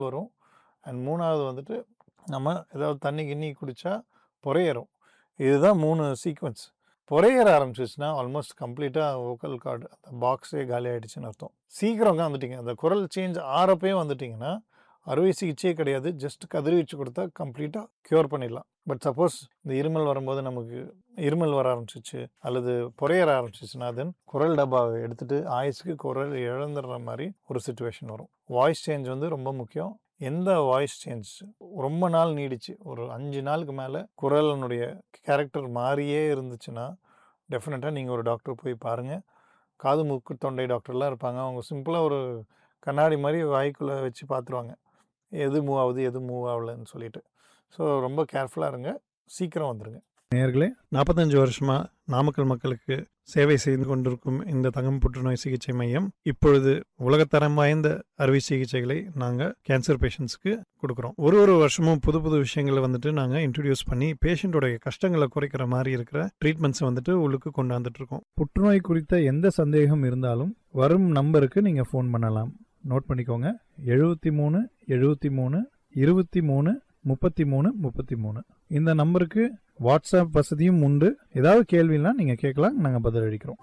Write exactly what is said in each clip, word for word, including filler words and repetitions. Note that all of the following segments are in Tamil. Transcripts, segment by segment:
வரும். அண்ட் மூணாவது வந்துட்டு நம்ம ஏதாவது தண்ணி கிண்ணி குடித்தா புரையேறும். இதுதான் மூணு சீக்வன்ஸ். புரையேற ஆரம்பிச்சிச்சுன்னா ஆல்மோஸ்ட் கம்ப்ளீட்டாக வோக்கல் கார்டு அந்த பாக்ஸே காலி ஆகிடுச்சின்னு அர்த்தம். சீக்கிரம் தான் வந்துட்டீங்க. அந்த குரல் சேஞ்ச் ஆறப்பே வந்துட்டிங்கன்னா அறுவை சிகிச்சையே கிடையாது. ஜஸ்ட் கதிர்வீச்சு கொடுத்தா கம்ப்ளீட்டாக க்யூர் பண்ணிடலாம். பட் சப்போஸ் இந்த இருமல் வரும்போது நமக்கு இருமல் வர ஆரம்பிச்சிச்சு அல்லது புரையேற ஆரம்பிச்சிச்சுன்னா தென் குரல் டப்பாவை எடுத்துகிட்டு ஆயுசுக்கு குரல் இழந்துடுற மாதிரி ஒரு சுச்சுவேஷன் வரும். வாய்ஸ் சேஞ்ச் வந்து ரொம்ப முக்கியம். எந்த வாய்ஸ் சேஞ்ச் ரொம்ப நாள் நீடிச்சு ஒரு அஞ்சு நாளுக்கு மேலே குரலினுடைய கேரக்டர் மாறியே இருந்துச்சுன்னா டெஃபினட்டாக நீங்கள் ஒரு டாக்டர் போய் பாருங்கள். காது மூக்கு தொண்டை டாக்டர்லாம் இருப்பாங்க. அவங்க சிம்பிளாக ஒரு கண்ணாடி மாதிரி வாய்க்குள்ளே வச்சு பார்த்துருவாங்க, எது மூவ் ஆகுது எது மூவ் ஆகலைன்னு சொல்லிட்டு. ஸோ ரொம்ப கேர்ஃபுல்லாக இருங்க, சீக்கிரம் வந்துடுங்க. நேயர்களே, நாற்பத்தஞ்சு வருஷமாக நாமக்கல் மக்களுக்கு சேவை செய்து கொண்டிருக்கும் இந்த தங்கம் புற்றுநோய் சிகிச்சை மையம் இப்பொழுது உலகத்தரம் வாய்ந்த அறுவை சிகிச்சைகளை நாங்கள் கேன்சர் பேஷண்ட்ஸ்க்கு கொடுக்குறோம். ஒரு ஒரு வருஷமும் புது புது விஷயங்களை வந்துட்டு நாங்கள் இன்ட்ரடியூஸ் பண்ணி பேஷண்ட்டோடைய கஷ்டங்களை குறைக்கிற மாதிரி இருக்கிற ட்ரீட்மெண்ட்ஸை வந்துட்டு உள்ளுக்கு கொண்டு வந்துட்டு இருக்கோம். புற்றுநோய் குறித்த எந்த சந்தேகம் இருந்தாலும் வரும் நம்பருக்கு நீங்கள் ஃபோன் பண்ணலாம். நோட் பண்ணிக்கோங்க, எழுபத்தி மூணு எழுபத்தி மூணு இருபத்தி மூணு முப்பத்தி மூணு முப்பத்தி மூணு. இந்த நம்பருக்கு வாட்ஸ்அப் வசதியும் உண்டு. ஏதாவது கேள்வினா நீங்கள் கேட்கலாம், நாங்கள் பதிலளிக்கிறோம்.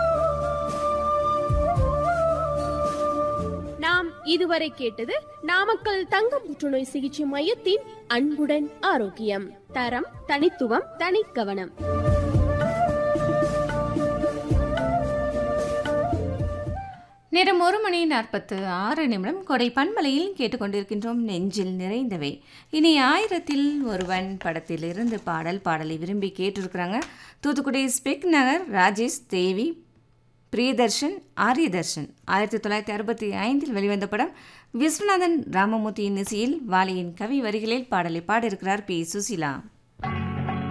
நாம் இதுவரை கேட்டது நாமக்கல் தங்கம் புற்றுநோய் சிகிச்சை மையத்தின் அன்புடன் ஆரோக்கியம். தரம், தனித்துவம், தனி கவனம். நேரம் ஒரு மணி நாற்பத்து ஆறு நிமிடம். கொடை பண்பலையில் கேட்டுக்கொண்டிருக்கின்றோம் நெஞ்சில் நிறைந்தவை. இனி ஆயிரத்தில் ஒருவன் படத்திலிருந்து பாடல் பாடலை விரும்பி கேட்டிருக்கிறாங்க. தூத்துக்குடி ஸ்பெக் நகர் ராஜேஷ், தேவி, பிரியதர்ஷன், ஆரியதர்ஷன். ஆயிரத்தி தொள்ளாயிரத்தி அறுபத்தி ஐந்தில் வெளிவந்த படம். விஸ்வநாதன் ராமமூர்த்தியின் இசையில் வாலியின் கவி வரிகளில் பாடலை பாடியிருக்கிறார் பி சுசீலா.